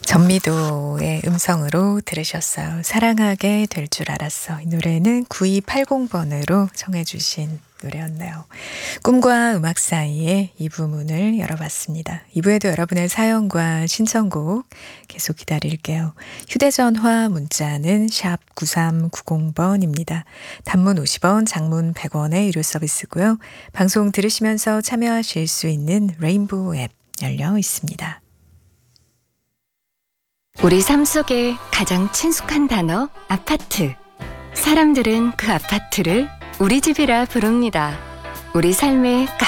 전미도의 음성으로 들으셨어요. 사랑하게 될 줄 알았어. 이 노래는 9280번으로 청해 주신 노래였네요. 꿈과 음악 사이에 2부 문을 열어봤습니다. 2부에도 여러분의 사연과 신청곡 계속 기다릴게요. 휴대전화 문자는 샵 9390번입니다. 단문 50원, 장문 100원의 유료 서비스고요. 방송 들으시면서 참여하실 수 있는 레인보우 앱 열려 있습니다. 우리 삶 속에 가장 친숙한 단어 아파트. 사람들은 그 아파트를 우리 집이라 부릅니다. 우리 삶의